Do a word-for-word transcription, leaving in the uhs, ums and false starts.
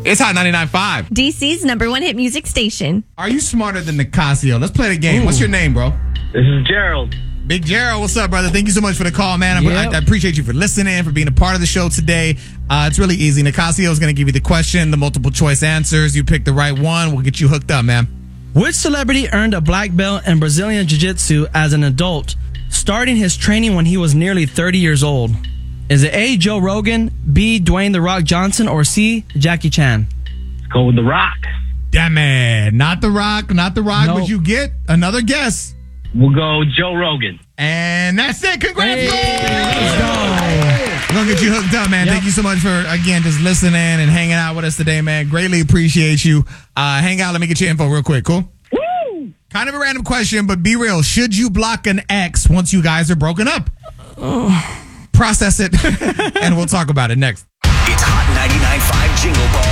It's Hot ninety-nine point five. D C's number one hit music station. Are you smarter than Nicasio? Let's play the game. Ooh. What's your name, bro? This is Gerald. Big Gerald, what's up, brother? Thank you so much for the call, man. Yep. I, I appreciate you for listening, for being a part of the show today. Uh, it's really easy. Nicasio is going to give you the question, the multiple choice answers. You pick the right one, we'll get you hooked up, man. Which celebrity earned a black belt in Brazilian Jiu-Jitsu as an adult, starting his training when he was nearly thirty years old? Is it A, Joe Rogan, B, Dwayne The Rock Johnson, or C, Jackie Chan? Let's go with The Rock. Damn it. Not The Rock, not The Rock, Nope. but you get another guess. We'll go Joe Rogan. And that's it. Congrats, Hey, bro. let's go. We're going to get you hooked up, man. Yep. Thank you so much for, again, just listening and hanging out with us today, man. Greatly appreciate you. Uh, hang out. Let me get your info real quick. Cool? Woo! Kind of a random question, but be real. Should you block an ex once you guys are broken up? Process it, and we'll talk about it next. It's Hot ninety-nine point five Jingle Ball.